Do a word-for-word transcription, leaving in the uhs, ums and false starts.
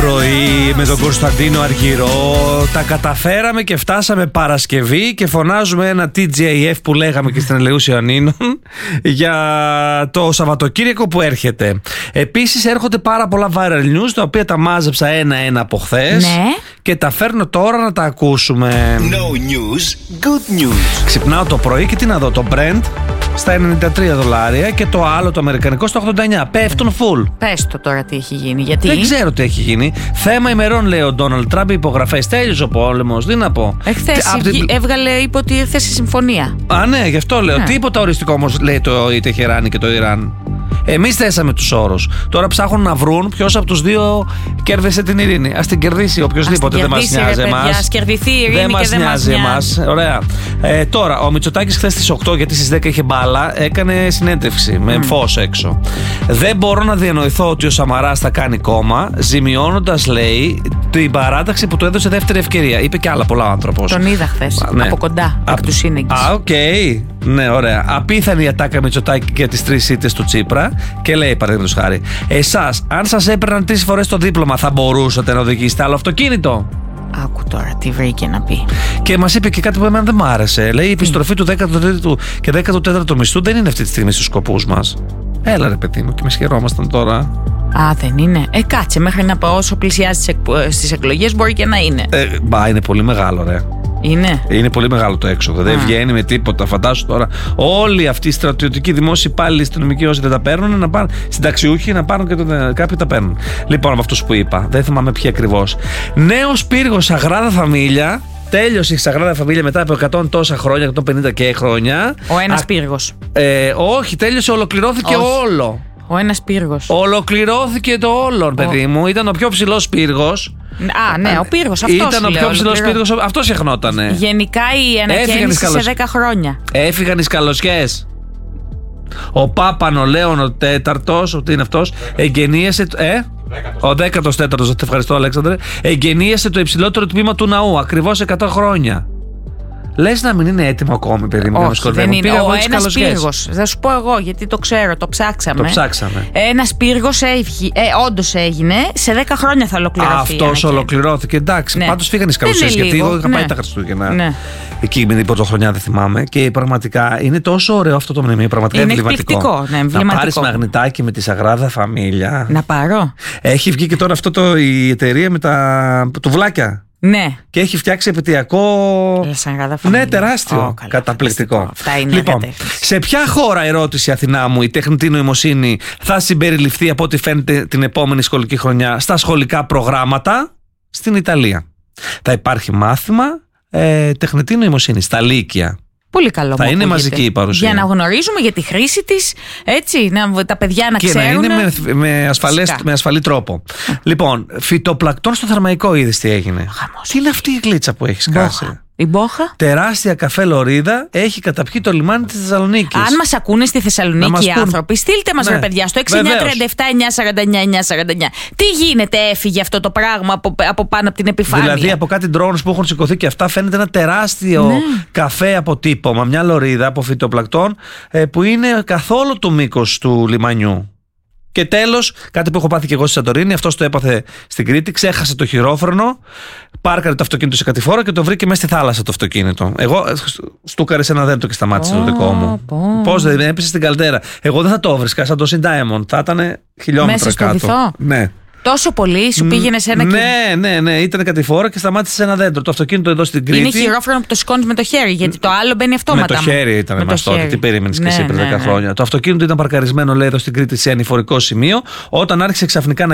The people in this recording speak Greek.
πρωί με τον Κωνσταντίνο Αργυρό. Τα καταφέραμε και φτάσαμε Παρασκευή και φωνάζουμε ένα τι τζι έι εφ που λέγαμε και στην Ελεούς Ιωαννίνων για το Σαββατοκύριακο που έρχεται. Επίσης έρχονται πάρα πολλά viral news, τα οποία τα μάζεψα ένα-ένα από χθες, ναι. Και τα φέρνω τώρα να τα ακούσουμε. No news, good news. Ξυπνάω το πρωί και τι να δω, το Brent στα ενενήντα τρία δολάρια και το άλλο το αμερικανικό στα ογδόντα εννιά. Πέφτουν full. Πες το τώρα τι έχει γίνει, γιατί. Δεν ξέρω τι έχει γίνει. Θέμα ημερών, λέει ο Ντόναλντ Τραμπ. Υπογραφές. Τέλειωσε ο πόλεμος. Τι να πω. Εχθές Τι, την... την... έβγαλε, είπε ότι ήρθε σε συμφωνία. Α, ναι, γι' αυτό λέω. Ναι. Τίποτα οριστικό όμως, λέει το η Τεχεράνη και το Ιράν. Εμείς θέσαμε τους όρους. Τώρα ψάχνουν να βρουν ποιος από τους δύο κέρδισε την ειρήνη. Ας την κερδίσει οποιοσδήποτε, δεν μας νοιάζει εμάς. Ας κερδιθεί η ειρήνη, δεν και μας δεν νοιάζει μας εμάς. Ωραία. Ε, τώρα, ο Μητσοτάκης χθες στις οκτώ, γιατί στις δέκα είχε μπάλα, έκανε συνέντευξη με mm. φως έξω. Δεν μπορώ να διανοηθώ ότι ο Σαμαράς θα κάνει κόμμα, ζημιώνοντας, λέει, την παράταξη που του έδωσε δεύτερη ευκαιρία. Είπε και άλλα πολλά ο άνθρωπος. Τον είδα χθες. Ναι. Από κοντά, εκ του σύνεγγης. Α, οκ. Okay. Ναι, ωραία. Απίθανη η ατάκα Μητσοτάκη για τις τρεις ήττες του Τσίπρα. Και λέει, παραδείγματος χάρη, εσάς, αν σας έπαιρναν τρεις φορές το δίπλωμα, θα μπορούσατε να οδηγήσετε άλλο αυτοκίνητο? Άκου τώρα τι βρήκε να πει. Και μας είπε και κάτι που εμένα δεν μ' άρεσε. Λέει, η επιστροφή του δέκατου τρίτου και δέκατου τέταρτου μισθού δεν είναι αυτή τη στιγμή στους σκοπούς μας. Έλα ρε παιδί μου, και με σχερόμασταν τώρα. Α, δεν είναι. Ε, κάτσε, μέχρι να πάω όσο πλησιάζει στις εκλογές μπορεί και να είναι. Ε, μπα, είναι πολύ μεγάλο, ρε. Είναι. Είναι πολύ μεγάλο το έξοδο. Α. Δεν βγαίνει με τίποτα. Φαντάσου τώρα όλοι αυτοί οι στρατιωτικοί, δημόσιοι υπάλληλοι, αστυνομικοί, όσοι δεν τα παίρνουν, να πάνε συνταξιούχοι, να πάρουν και το, κάποιοι τα παίρνουν. Λοιπόν, από αυτούς που είπα, δεν θυμάμαι ποιοι ακριβώς. Νέος πύργος Σαγράδα Φαμίλια. Τέλειωσε η Σαγράδα Φαμίλια μετά από εκατό τόσα χρόνια, εκατόν πενήντα και χρόνια. Ο ένας Α, πύργος. Ε, όχι, τέλειωσε, ολοκληρώθηκε όχι. όλο. Ο ένας πύργος. Ολοκληρώθηκε το όλο, παιδί ο... μου. Ήταν ο πιο ψηλός πύργος. Α, ναι, ο πύργος αυτός. Ήταν ο πιο ψηλός πύργος, αυτός συχνότανε. Γενικά η ανακαίνιση σε δέκα χρόνια. Έφυγαν οι σκαλωσιές. Ο Πάπανο Λέων ο τέταρτος, ότι είναι αυτός, εγγενίασε. Ε? Ο δέκατος τέταρτος, te ευχαριστώ Αλέξανδρε. Εγγενίασε το υψηλότερο τμήμα του ναού, ακριβώς εκατό χρόνια. Λες να μην είναι έτοιμο ακόμη, παιδί μου? Όχι, δεν είναι. Ο ένας πύργος. Θα σου πω εγώ, γιατί το ξέρω, το ψάξαμε. Το ψάξαμε. Ένας πύργος ε, όντως έγινε. Σε δέκα χρόνια θα ολοκληρωθεί. Αυτός ολοκληρώθηκε. Εντάξει, ναι. Πάντως φύγανε οι σκαλωσίες. Γιατί εγώ είχα ναι. πάει τα Χριστούγεννα. Ναι. Εκεί με την πρωτοχρονιά δεν θυμάμαι. Και πραγματικά είναι τόσο ωραίο αυτό το μνημείο. Πραγματικά είναι εμβληματικό. Ναι, να πάρεις μαγνητάκι με τη Σαγράδα Φαμίλια. Να πάρω. Έχει βγει και τώρα αυτό το, η εταιρεία με τα τουβλάκια. Ναι. Και έχει φτιάξει επαιτειακό. Ναι, τεράστιο. Oh, καταπληκτικό. Αυτά είναι λοιπόν, σε ποια χώρα, ερώτηση Αθηνά μου, η τεχνητή νοημοσύνη θα συμπεριληφθεί από ό,τι φαίνεται την επόμενη σχολική χρονιά στα σχολικά προγράμματα? Στην Ιταλία. Θα υπάρχει μάθημα ε, τεχνητή νοημοσύνη στα Λύκεια. Πολύ καλό. Θα είναι μαζική η παρουσία. Για να γνωρίζουμε για τη χρήση της, έτσι, να, τα παιδιά να και ξέρουν. Και να είναι με, με, ασφαλές, με ασφαλή τρόπο. Λοιπόν, φυτοπλακτών στο Θερμαϊκό, είδες τι έγινε? Χαμός. Τι είναι αυτή η γλίτσα που έχει σκάσει? Η Μπόχα. Τεράστια καφέ λωρίδα έχει καταπιεί το λιμάνι της Θεσσαλονίκης. Αν μας ακούνε στη Θεσσαλονίκη οι άνθρωποι, στείλτε μας, ναι, ρε παιδιά, στο έξι εννιά τρία επτά εννιά σαράντα εννιά εννιά σαράντα εννιά. Τι γίνεται, έφυγε αυτό το πράγμα από, από πάνω από την επιφάνεια? Δηλαδή από κάτι drones που έχουν σηκωθεί και αυτά φαίνεται ένα τεράστιο, ναι, καφέ αποτύπωμα, μια λωρίδα από φυτοπλακτών που είναι καθόλου το μήκος του λιμανιού. Και τέλος, κάτι που έχω πάθει και εγώ στη Σαντορίνη, αυτός το έπαθε στην Κρήτη, ξέχασε το χειρόφρενο, πάρκαρε το αυτοκίνητο σε κατηφόρα και το βρήκε μέσα στη θάλασσα το αυτοκίνητο. Εγώ στούκαρε σε ένα δέντρο και σταμάτησε oh, το δικό μου. Oh. Πώς δεν έπεσε στην καλτέρα? Εγώ δεν θα το βρίσκα, σαν το Sin Diamond, θα ήταν χιλιόμετρα μέσα κάτω. Στο βυθό. Ναι. Τόσο πολύ σου πήγαινε σε ένα κινητό? Ναι, ναι, ναι. Ήταν κατηφόρα και σταμάτησε σε ένα δέντρο. Το αυτοκίνητο εδώ στην Κρήτη. Είναι χειρόφρενο που το σηκώνει με το χέρι, γιατί το άλλο μπαίνει αυτόματα. Με το χέρι ήταν μας τότε. Τι περίμενες και ναι, εσύ πριν ναι, δέκα ναι. χρόνια? Το αυτοκίνητο ήταν παρκαρισμένο, λέει, εδώ στην Κρήτη σε ανηφορικό σημείο. Όταν άρχισε ξαφνικά να